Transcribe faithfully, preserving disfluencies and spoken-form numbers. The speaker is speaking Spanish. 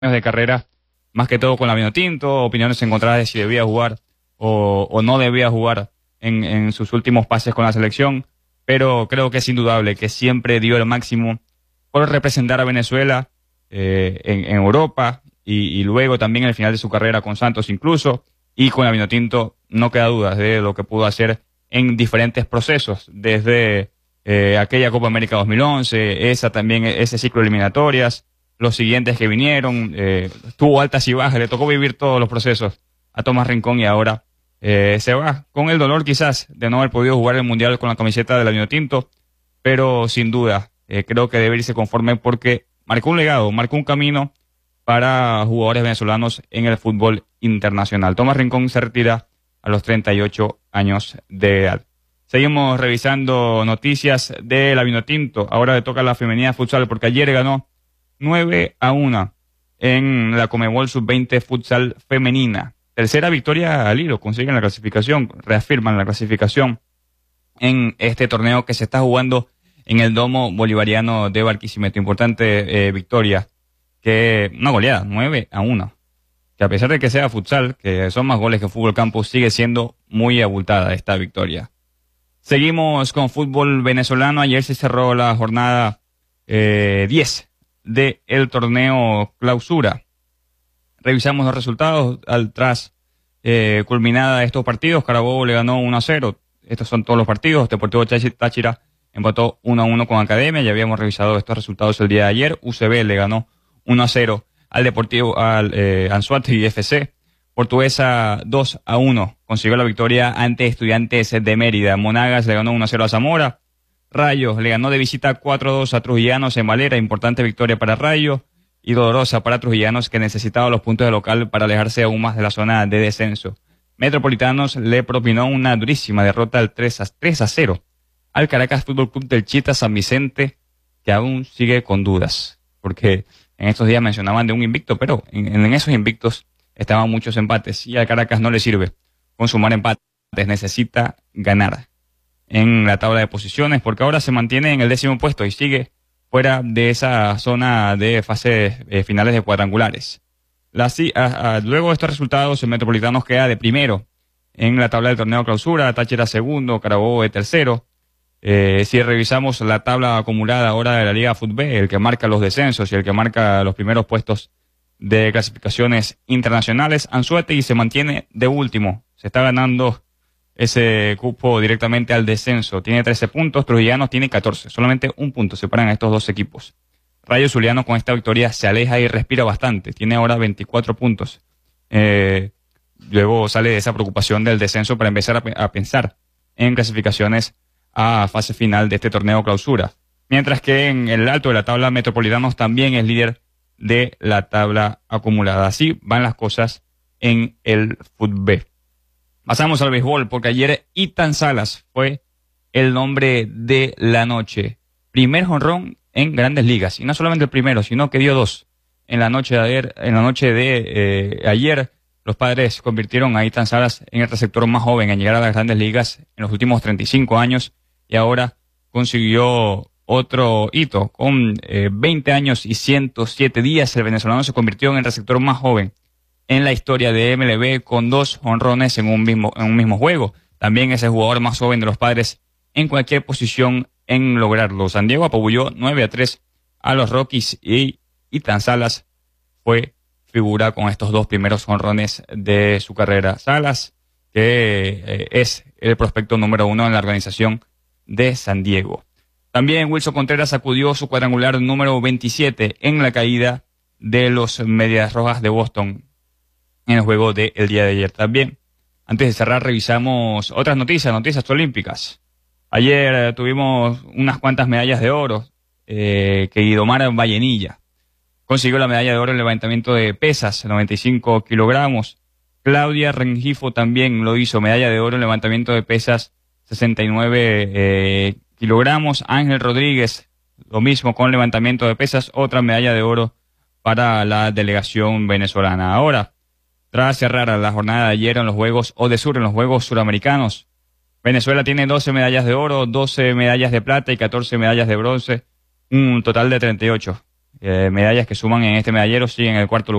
de carrera, más que todo con la Vinotinto, opiniones encontradas de si debía jugar o, o no debía jugar en, en sus últimos pases con la selección, pero creo que es indudable que siempre dio el máximo por representar a Venezuela eh, en, en Europa y, y luego también en el final de su carrera con Santos incluso, y con la Vinotinto no queda dudas de lo que pudo hacer en diferentes procesos, desde eh, aquella Copa América dos mil once, esa también, ese ciclo de eliminatorias, los siguientes que vinieron, eh, tuvo altas y bajas, le tocó vivir todos los procesos a Tomás Rincón y ahora eh, se va con el dolor quizás de no haber podido jugar el Mundial con la camiseta de la Vinotinto, pero sin duda eh, creo que debe irse conforme porque marcó un legado, marcó un camino para jugadores venezolanos en el fútbol internacional. Tomás Rincón se retira a los treinta y ocho años de edad. Seguimos revisando noticias de la Vinotinto. Ahora le toca a la femenina futsal porque ayer ganó nueve a uno en la Conmebol sub veinte futsal femenina. Tercera victoria al hilo, consiguen la clasificación, reafirman la clasificación en este torneo que se está jugando en el Domo Bolivariano de Barquisimeto. Importante eh, victoria, que una goleada, nueve a uno. Que a pesar de que sea futsal, que son más goles que fútbol campo, sigue siendo muy abultada esta victoria. Seguimos con fútbol venezolano. Ayer se cerró la jornada eh, diez del torneo clausura. Revisamos los resultados al tras eh, culminada estos partidos. Carabobo le ganó uno a cero. Estos son todos los partidos. Deportivo Táchira empató uno a uno con Academia. Ya habíamos revisado estos resultados el día de ayer. U C B le ganó uno a cero al Deportivo, al eh, Anzoátegui F C. Portuguesa dos a uno consiguió la victoria ante Estudiantes de Mérida. Monagas le ganó uno a cero a Zamora. Rayo le ganó de visita cuatro a dos a Trujillanos en Valera. Importante victoria para Rayo y dolorosa para Trujillanos, que necesitaba los puntos de local para alejarse aún más de la zona de descenso. Metropolitanos le propinó una durísima derrota al tres a cero al Caracas Fútbol Club del Chita San Vicente, que aún sigue con dudas, porque en estos días mencionaban de un invicto, pero en, en esos invictos estaban muchos empates y al Caracas no le sirve con sumar empates, necesita ganar en la tabla de posiciones, porque ahora se mantiene en el décimo puesto y sigue fuera de esa zona de fases eh, finales de cuadrangulares. La, a, a, luego de estos resultados, el Metropolitanos queda de primero en la tabla del torneo clausura, Táchira segundo, Carabobo de tercero. Eh, si revisamos la tabla acumulada ahora de la Liga Fútbol, el que marca los descensos y el que marca los primeros puestos de clasificaciones internacionales, Anzoátegui se mantiene de último, se está ganando ese cupo directamente al descenso, tiene trece puntos, Trujillanos tiene catorce, solamente un punto separan a estos dos equipos. Rayo Zuliano con esta victoria se aleja y respira bastante, tiene ahora veinticuatro puntos. Eh, luego sale de esa preocupación del descenso para empezar a, a pensar en clasificaciones a fase final de este torneo clausura. Mientras que en el alto de la tabla, Metropolitanos también es líder de la tabla acumulada. Así van las cosas en el fútbol. Pasamos al béisbol, porque ayer Ethan Salas fue el nombre de la noche. Primer jonrón en Grandes Ligas, y no solamente el primero, sino que dio dos. En la noche de ayer, en la noche de eh, ayer, los Padres convirtieron a Ethan Salas en el receptor más joven en llegar a las Grandes Ligas en los últimos treinta y cinco años, y ahora consiguió otro hito. Con eh, veinte años y ciento siete días, el venezolano se convirtió en el receptor más joven en la historia de M L B, con dos jonrones en un mismo, en un mismo juego. También es el jugador más joven de los Padres en cualquier posición en lograrlo. San Diego apabulló nueve a tres a los Rockies y Ethan Salas fue figura con estos dos primeros jonrones de su carrera. Salas, que eh, es el prospecto número uno en la organización de San Diego. También Wilson Contreras sacudió su cuadrangular número veintisiete en la caída de los Medias Rojas de Boston en el juego del día de ayer. También, antes de cerrar, revisamos otras noticias, noticias olímpicas. Ayer eh, tuvimos unas cuantas medallas de oro, eh, que Guidomar Vallenilla consiguió la medalla de oro en el levantamiento de pesas, noventa y cinco kilogramos. Claudia Rengifo también lo hizo, medalla de oro en levantamiento de pesas, sesenta y nueve eh, kilogramos. Ángel Rodríguez, lo mismo con levantamiento de pesas, otra medalla de oro para la delegación venezolana. Ahora, tras cerrar la jornada de ayer en los Juegos ODESUR, en los Juegos Suramericanos, Venezuela tiene doce medallas de oro, doce medallas de plata y catorce medallas de bronce, un total de treinta y ocho. eh, medallas que suman en este medallero, sí, en el cuarto lugar.